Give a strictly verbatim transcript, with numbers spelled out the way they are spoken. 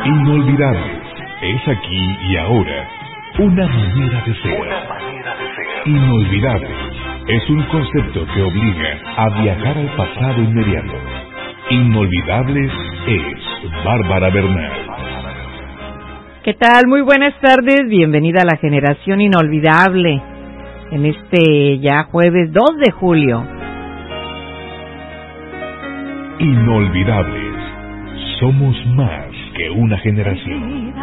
Inolvidables, es aquí y ahora, una manera de ser. Una manera de ser. Inolvidables, es un concepto que obliga a viajar al pasado inmediato. Inolvidables es Bárbara Bernal. ¿Qué tal? Muy buenas tardes, bienvenida a la Generación Inolvidable, en este ya jueves dos de julio. Inolvidables, somos más que una generación.